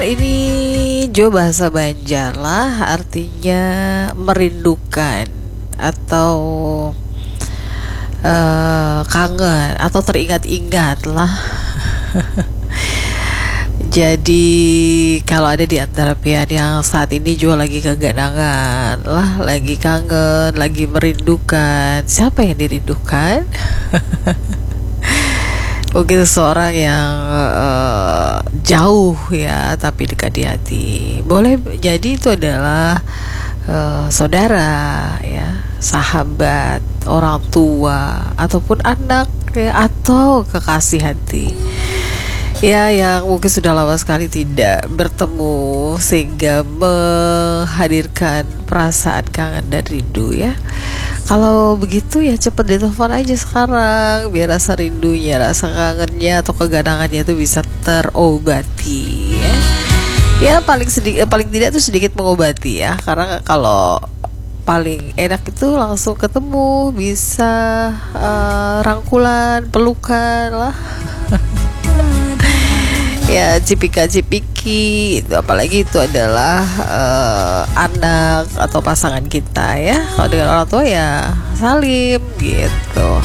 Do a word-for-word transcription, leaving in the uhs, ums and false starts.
ini Jo bahasa Banjar lah, artinya merindukan atau uh, kangen atau teringat-ingat lah. Jadi kalau ada di antara pihak yang saat ini Jo lagi keganangan lah, lagi kangen, lagi merindukan, siapa yang dirindukan? Mungkin seseorang yang uh, jauh ya, tapi dekat di hati. Boleh jadi itu adalah uh, saudara ya, sahabat, orang tua, ataupun anak ya, atau kekasih hati. Ya, yang mungkin sudah lama sekali tidak bertemu sehingga menghadirkan perasaan kangen dan rindu ya. Kalau begitu ya cepet ditelepon aja sekarang biar rasa rindunya, rasa kangennya atau keganangannya itu bisa terobati ya. Ya paling sedikit, paling tidak itu sedikit mengobati ya. Karena kalau paling enak itu langsung ketemu, bisa uh, rangkulan, pelukan lah. Ya cipika-cipiki itu, apalagi itu adalah uh, anak atau pasangan kita ya. Kalau dengan orang tua ya salim gitu.